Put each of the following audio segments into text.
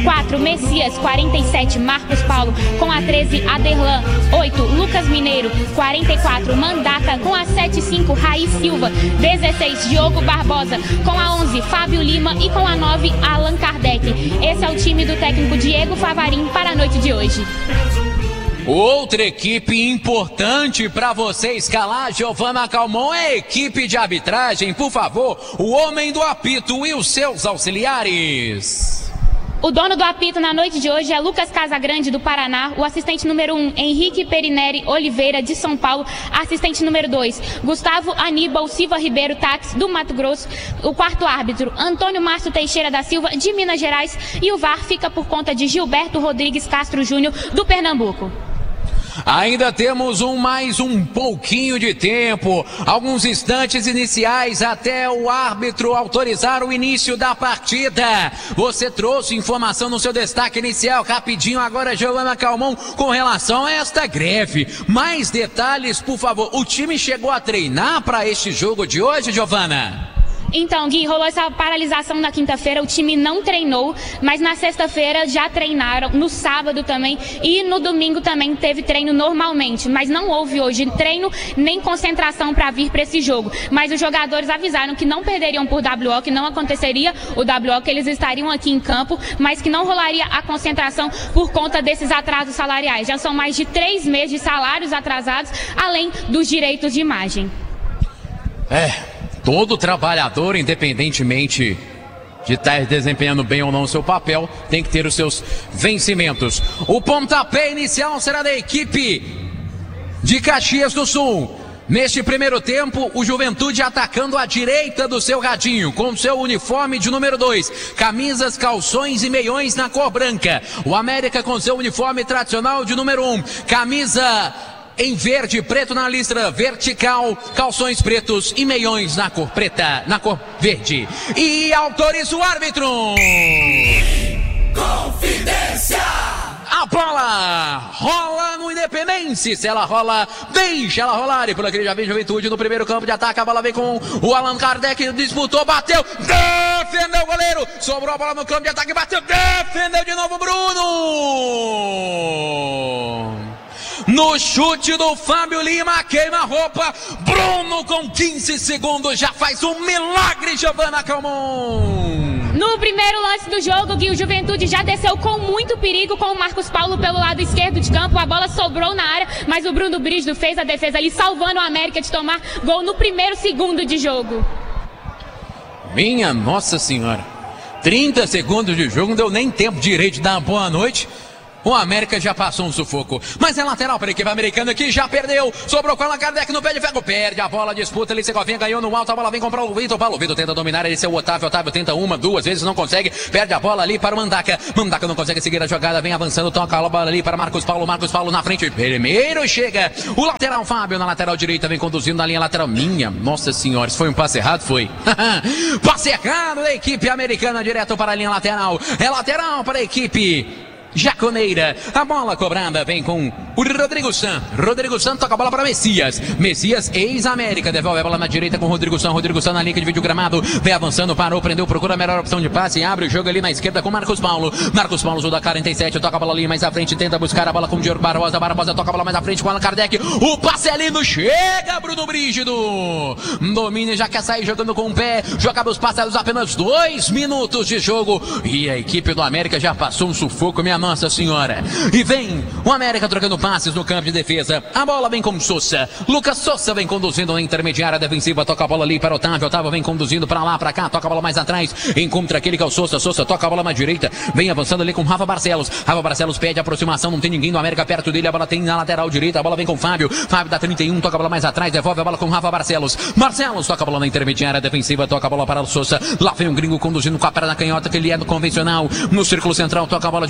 4, Messias, 47, Marcos Paulo, com a 13, Aderlan, 8, Lucas Mineiro, 44, Mandaka, com a 7-5, Raiz Silva, 16, Diogo Barbosa, com a 11, Fábio Lima e com a 9, Allan Kardec. Esse é o time do técnico Diego Favarin para a noite de hoje. Outra equipe importante para você escalar, Giovana Calmon, é a equipe de arbitragem. Por favor, o homem do apito e os seus auxiliares. O dono do apito na noite de hoje é Lucas Casagrande, do Paraná. O assistente número 1, Henrique Perineri Oliveira, de São Paulo. Assistente número 2, Gustavo Aníbal Silva Ribeiro Táxi, do Mato Grosso. O quarto árbitro, Antônio Márcio Teixeira da Silva, de Minas Gerais. E o VAR fica por conta de Gilberto Rodrigues Castro Júnior, do Pernambuco. Ainda temos mais um pouquinho de tempo, alguns instantes iniciais até o árbitro autorizar o início da partida. Você trouxe informação no seu destaque inicial, rapidinho agora, Giovana Calmon, com relação a esta greve. Mais detalhes, por favor. O time chegou a treinar para este jogo de hoje, Giovana? Então, Gui, rolou essa paralisação na quinta-feira, o time não treinou, mas na sexta-feira já treinaram, no sábado também, e no domingo também teve treino normalmente, mas não houve hoje treino nem concentração para vir para esse jogo. Mas os jogadores avisaram que não perderiam por WO, que não aconteceria o WO, que eles estariam aqui em campo, mas que não rolaria a concentração por conta desses atrasos salariais. Já são mais de 3 meses de salários atrasados, além dos direitos de imagem. Todo trabalhador, independentemente de estar desempenhando bem ou não o seu papel, tem que ter os seus vencimentos. O pontapé inicial será da equipe de Caxias do Sul. Neste primeiro tempo, o Juventude atacando à direita do seu radinho, com seu uniforme de número 2, camisas, calções e meiões na cor branca. O América com seu uniforme tradicional de número 1, camisa em verde e preto na listra vertical, calções pretos e meiões na cor preta, na cor verde. E autoriza o árbitro. Confidência! A bola rola no Independência. Se ela rola, deixa ela rolar. E por aqui já vem Juventude no primeiro campo de ataque. A bola vem com o Allan Kardec. Disputou, bateu, defendeu o goleiro. Sobrou a bola no campo de ataque, bateu, defendeu de novo Bruno. No chute do Fábio Lima, queima a roupa. Bruno com 15 segundos já faz um milagre, Giovana Calmon. No primeiro lance do jogo, Gui, o Juventude já desceu com muito perigo com o Marcos Paulo pelo lado esquerdo de campo. A bola sobrou na área, mas o Bruno Brígido fez a defesa ali, salvando o América de tomar gol no primeiro segundo de jogo. Minha Nossa Senhora, 30 segundos de jogo, não deu nem tempo direito de dar uma boa noite. O América já passou um sufoco, mas é lateral para a equipe americana que já perdeu. Sobrou com Allan Kardec no pé de ferro, perde a bola, disputa ali, Segovinha ganhou no alto, a bola vem comprar o Vitor Paulo. Vitor tenta dominar, ele é o Otávio tenta uma, duas vezes, não consegue, perde a bola ali para o Mandaka. Mandaka não consegue seguir a jogada, vem avançando, toca a bola ali para Marcos Paulo na frente, primeiro chega o lateral Fábio na lateral direita, vem conduzindo na linha lateral. Minha Nossa Senhora, se foi um passe errado, foi. Passe errado da equipe americana, direto para a linha lateral, é lateral para a equipe Jaconeira. A bola cobrada vem com o Rodrigo San. Rodrigo San toca a bola para Messias. Messias, ex-América, devolve a bola na direita com o Rodrigo San. Rodrigo San na linha de vídeo gramado. Vem avançando, parou, prendeu, procura a melhor opção de passe. Abre o jogo ali na esquerda com Marcos Paulo. Marcos Paulo, jogo da 47, toca a bola ali mais à frente, tenta buscar a bola com o Diogo Barbosa. Barbosa toca a bola mais à frente com Allan Kardec. O passe é lindo, chega Bruno Brígido. Domina, já quer sair jogando com o pé. Joga os passados apenas 2 minutos de jogo. E a equipe do América já passou um sufoco, minha Nossa Senhora. E vem o América trocando passes no campo de defesa. A bola vem com Sousa. Lucas Sousa vem conduzindo na intermediária defensiva. Toca a bola ali para Otávio. Otávio vem conduzindo para lá, para cá. Toca a bola mais atrás. Encontra aquele que é o Sousa. Sousa toca a bola na direita. Vem avançando ali com Rafa Barcelos. Rafa Barcelos pede aproximação. Não tem ninguém do América perto dele. A bola tem na lateral direita. A bola vem com Fábio. Fábio da 31. Toca a bola mais atrás. Devolve a bola com Rafa Barcelos. Barcelos toca a bola na intermediária defensiva. Toca a bola para o Sousa. Lá vem um gringo conduzindo com a perna canhota, que ele é do convencional. No círculo central. Toca a bola de novo. Devolve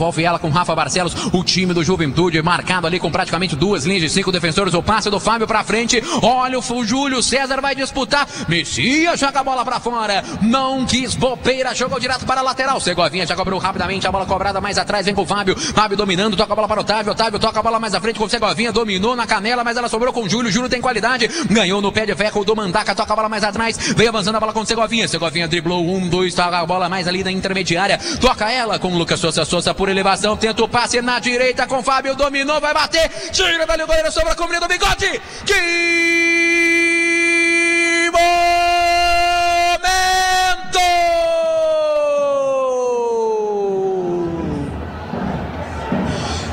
devolve ela com Rafa Barcelos. O time do Juventude marcado ali com praticamente 2 linhas de 5 defensores. O passe do Fábio pra frente. Olha o Júlio César vai disputar. Messias joga a bola pra fora. Não quis bobeira. Jogou direto para a lateral. Segovinha já cobrou rapidamente. A bola cobrada mais atrás. Vem com o Fábio. Fábio dominando. Toca a bola para o Otávio. Otávio toca a bola mais à frente com o Segovinha. Dominou na canela, mas ela sobrou com o Júlio. Júlio tem qualidade. Ganhou no pé de ferro do Mandaca. Toca a bola mais atrás. Vem avançando a bola com o Segovinha. Segovinha driblou 1, 2. Toca a bola mais ali na intermediária. Toca ela com o Lucas Souza. Souza por elevação. Tenta o passe na direita com o Fábio. Dominou. Vai bater. Tira dali o goleiro. Sobra cobrindo o Bigode. Que